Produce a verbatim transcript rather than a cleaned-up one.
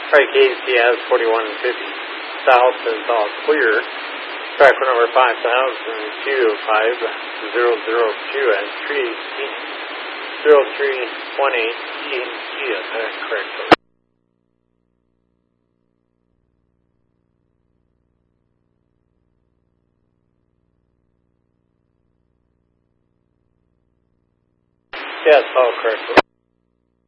Right, K C S forty-one fifty south is all clear. Tracker number five thousand two five zero zero two and three zero three one eight E is that correct? Yes, all correct.